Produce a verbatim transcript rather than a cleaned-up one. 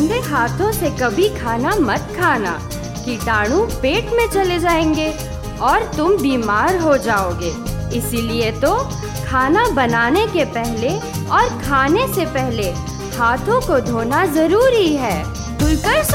गंदे हाथों से कभी खाना मत खाना, कीटाणु पेट में चले जाएंगे और तुम बीमार हो जाओगे। इसीलिए तो खाना बनाने के पहले और खाने से पहले हाथों को धोना जरूरी है। खुलकर